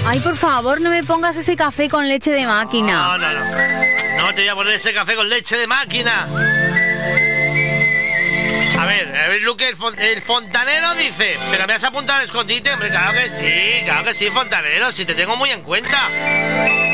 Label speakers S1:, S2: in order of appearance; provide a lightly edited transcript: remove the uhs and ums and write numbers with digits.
S1: Ay, por favor, no me pongas ese café con leche de máquina.
S2: No. No te voy a poner ese café con leche de máquina. A ver, Luque, el fontanero dice, ¿pero me has apuntado al escondite? Hombre, claro que sí, fontanero, si te tengo muy en cuenta.